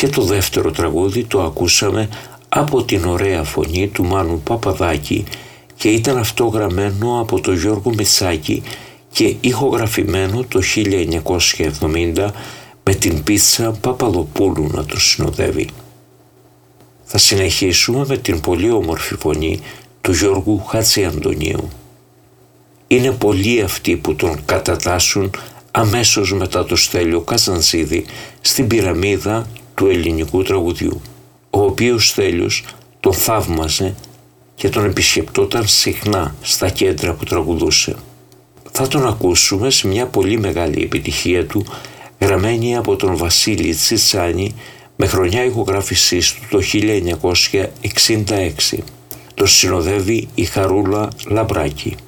Και το δεύτερο τραγούδι το ακούσαμε από την ωραία φωνή του Μάνου Παπαδάκη και ήταν αυτό γραμμένο από τον Γιώργο Μητσάκη και ηχογραφημένο το 1970 με την Πίτσα Παπαδοπούλου να τον συνοδεύει. Θα συνεχίσουμε με την πολύ όμορφη φωνή του Γιώργου Χατζιαντονίου. Είναι πολλοί αυτοί που τον κατατάσσουν αμέσως μετά το Στέλιο Καζαντζίδη στην πυραμίδα του ελληνικού τραγουδιού, ο οποίος Στέλιος τον θαύμαζε και τον επισκεπτόταν συχνά στα κέντρα που τραγουδούσε. Θα τον ακούσουμε σε μια πολύ μεγάλη επιτυχία του, γραμμένη από τον Βασίλη Τσιτσάνη με χρονιά ηχογράφησής του το 1966. Τον συνοδεύει η Χαρούλα Λαμπράκη.